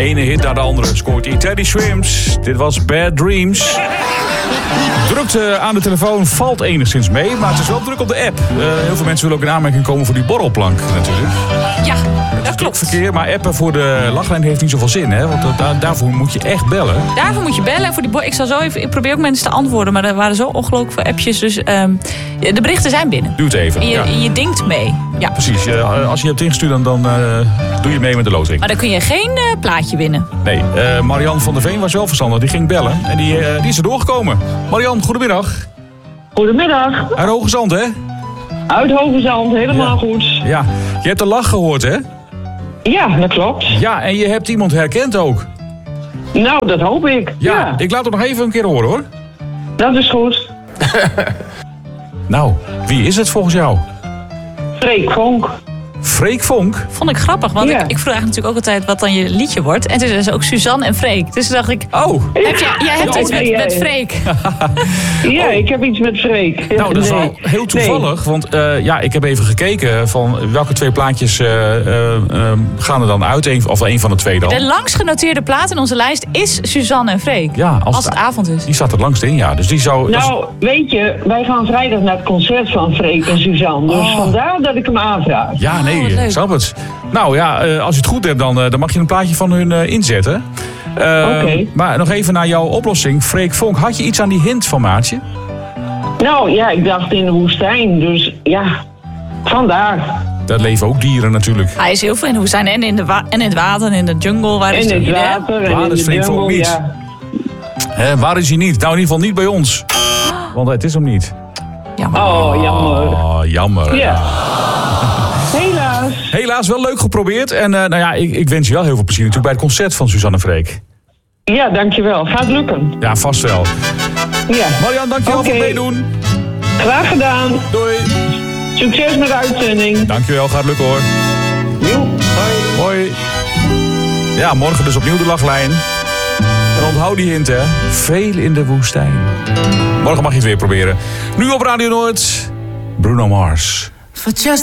Ene hit naar de andere scoort hij. Teddy Swims, dit was Bad Dreams. Drukte aan de telefoon valt enigszins mee, maar het is wel druk op de app. Heel veel mensen willen ook in aanmerking komen voor die borrelplank natuurlijk. Ja, dat klopt. Verkeer, maar appen voor de lachlijn heeft niet zoveel zin, hè? Want daarvoor moet je echt bellen. Daarvoor moet je bellen. Ik zal zo even. Ik probeer ook mensen te antwoorden, maar er waren zo ongelooflijk veel appjes. Dus de berichten zijn binnen. Doe het even. En je dinkt mee. Ja. Precies. Als je hebt ingestuurd, dan doe je mee met de loting. Maar dan kun je geen plaatje winnen. Nee. Marian van der Veen was wel verstandig. Die ging bellen en die is er doorgekomen. Marian, goedemiddag. Goedemiddag. Uit Hoge Zand, hè? Uit Hoge Zand, helemaal goed. Ja. Je hebt de lach gehoord, hè? Ja, dat klopt. Ja, en je hebt iemand herkend ook. Nou, dat hoop ik. Ja. Ik laat het nog even een keer horen, hoor. Dat is goed. Nou, wie is het volgens jou? Freek Vonk. Freek Vonk? Vond ik grappig, want Ja. ik vraag natuurlijk ook altijd wat dan je liedje wordt. En toen is ook Suzanne en Freek. Dus toen dacht ik, Oh. jij hebt iets met Freek. Ja, ik heb iets met Freek. Nou, dat is wel heel toevallig, want ik heb even gekeken van welke twee plaatjes gaan er dan uit, of een van de twee dan. De langst genoteerde plaat in onze lijst is Suzanne en Freek. Ja, als het avond is. Die staat er langst in, ja. Dus die zou... Nou, weet je, wij gaan vrijdag naar het concert van Freek en Suzanne. Dus vandaar dat ik hem aanvraag. Ja, nee, wat leuk. ik snap het. Nou ja, als je het goed hebt, dan mag je een plaatje van hun inzetten. Oké. Maar nog even naar jouw oplossing. Freek Vonk, had je iets aan die hint van Maartje? Nou ja, ik dacht in de woestijn, dus ja, vandaar. Daar leven ook dieren natuurlijk. Hij is heel veel in de woestijn en in het water en in de jungle. Waar is En hij? het water en Waar in is de Freek Vonk jungle, niet? ja. Waar is hij niet? Nou, in ieder geval niet bij ons. Want het is hem niet. Jammer. Oh, jammer. Oh, jammer. Ja. Helaas. Helaas wel leuk geprobeerd. En ik wens je wel heel veel plezier natuurlijk bij het concert van Suzanne Freek. Ja, dankjewel. Gaat lukken. Ja, vast wel. Ja. Marian, dankjewel Oké. voor het meedoen. Graag gedaan. Doei. Succes met de uitzending. Dankjewel, gaat lukken hoor. Joep. Hoi. Hoi. Ja, morgen dus opnieuw de lachlijn. En onthoud die hint, hè. Veel in de woestijn. Morgen mag je het weer proberen. Nu op Radio Noord, Bruno Mars. For just